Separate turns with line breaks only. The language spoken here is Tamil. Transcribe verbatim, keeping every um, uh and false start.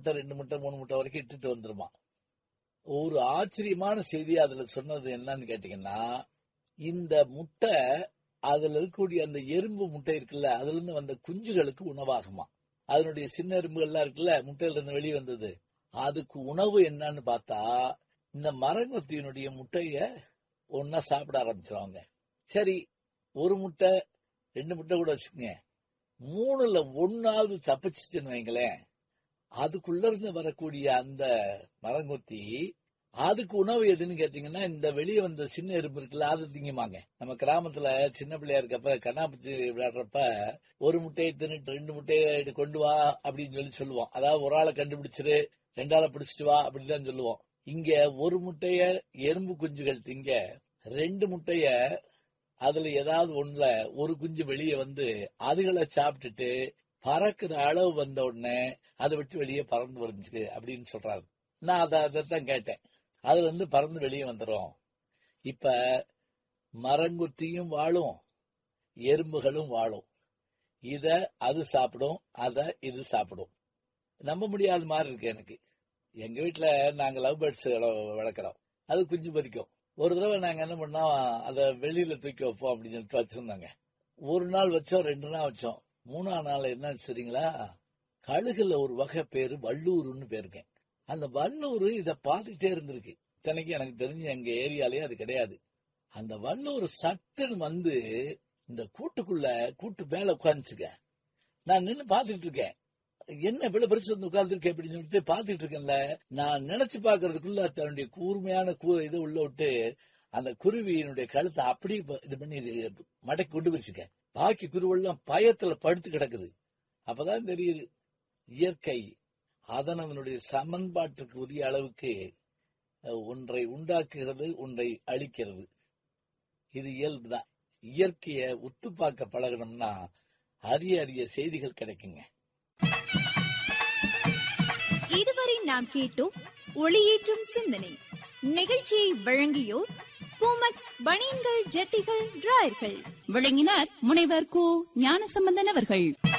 முட்டை ரெண்டு முட்டை மூணு முட்டை வரைக்கும் இட்டுட்டு வந்துருமா. ஒரு ஆச்சரியமான செய்தி அதுல சொன்னது என்னன்னு கேட்டீங்கன்னா, இந்த முட்டை அதுல இருக்கக்கூடிய அந்த எறும்பு முட்டை இருக்குல்ல, அதுல இருந்து வந்த குஞ்சுகளுக்கு உணவாகுமா. அதனுடைய சின்ன எறும்புகள்லாம் இருக்குல்ல, முட்டையில இருந்து வெளியே வந்தது, அதுக்கு உணவு என்னன்னு பார்த்தா இந்த மரங்கொத்தியினுடைய முட்டைய ஒன்னா சாப்பிட ஆரம்பிச்சிருவாங்க. சரி, ஒரு முட்டை ரெண்டு முட்டை கூட வச்சுக்கோங்க, மூணுல ஒன்னாவது தப்பிச்சுன்னு வைங்களேன், அதுக்குள்ள இருந்து வரக்கூடிய அந்த மரங்கொத்தி அதுக்கு உணவு எதுன்னு கேட்டீங்கன்னா இந்த வெளியே வந்த சின்ன எறும்பு இருக்குல்ல, அது திங்குமாங்க. நம்ம கிராமத்துல சின்ன பிள்ளையா இருக்கப்ப கண்ணாப்பூச்சி விளையாடுறப்ப ஒரு முட்டையை தின்னுட்டு ரெண்டு முட்டையை கொண்டு வா அப்படின்னு சொல்லி சொல்லுவோம். அதாவது ஒரு ஆளை கண்டுபிடிச்சிரு, ரெண்டாளை பிடிச்சிட்டு வா அப்படிதான் சொல்லுவோம். இங்க ஒரு முட்டைய எறும்பு குஞ்சுகள் திங்க, ரெண்டு முட்டைய அதுல ஏதாவது ஒண்ணுல ஒரு குஞ்சு வெளியே வந்து அதுகளை சாப்பிட்டுட்டு பறக்குற அளவு வந்த உடனே அதை விட்டு வெளியே பறந்து வருச்சு அப்படின்னு சொல்றாரு. நான் அதை அதைத்தான் கேட்டேன். அதுல இருந்து பறந்து வெளியே வந்துடும். இப்ப மரங்குத்தியும் வாழும், எறும்புகளும் வாழும். இத அது சாப்பிடும், அத இது சாப்பிடும். நம்ப முடியாத மாதிரி இருக்கு எனக்கு. எங்க வீட்டுல நாங்க லவ் பேர்ட்ஸ் வளர்க்கிறோம். அது குஞ்சு பறிக்கும். ஒரு தடவை நாங்க என்ன பண்ணோம், அதை வெளியில தூக்கி வைப்போம் அப்படின்னு சொல்லிட்டு வச்சிருந்தாங்க. ஒரு நாள் வச்சோம், ரெண்டு நாள் வச்சோம். மூணாம் நாள் என்ன சரிங்களா, கழுகுல ஒரு வகை பேரு வள்ளூர்னு பேருக்கேன். அந்த வள்ளூர் இத பாத்துக்கிட்டே இருந்திருக்கு. இத்தனைக்கு எனக்கு தெரிஞ்சு எங்க ஏரியாலே அது கிடையாது. அந்த வள்ளூர் சட்டுன்னு வந்து இந்த கூட்டுக்குள்ள கூட்டு மேல உட்காந்துச்சுக்க. நான் நின்று பாத்துட்டு இருக்கேன், என்ன இவ்வளவு பெருசு வந்து உட்கார்ந்துருக்கேன் அப்படின்னு சொல்லிட்டு பாத்துட்டு இருக்கேன்ல. நான் நினைச்சு பாக்குறதுக்குள்ள தன்னுடைய கூர்மையான இது உள்ள விட்டு அந்த குருவியினுடைய கழுத்தை அப்படியே இது பண்ணி மடக்கி கொண்டு போயிருச்சுக்க. பாக்கி குருவெல்லாம் பயத்துல படுத்து கிடக்குது. அப்பதான் தெரியுது இயற்கை அதன் அதனுடைய சமன்பாட்டுக்கு உரிய அளவுக்கு ஒன்றை உண்டாக்குகிறது, ஒன்றை அழிக்கிறது. இது இயல்புதான். இயற்கையை உத்து பார்க்க பழகணும்னா அரிய அரிய செய்திகள் கிடைக்குங்க.
இதுவரை நாம் கேட்டோம் ஒளியேற்றும் சிந்தனை. நிகழ்ச்சியை வழங்கியோர் பூமக்ஸ் பனியன்கள், ஜட்டிகள், டிராயர்கள்.
வழங்கினார் முனைவர் கு ஞானசம்பந்தன் அவர்கள்.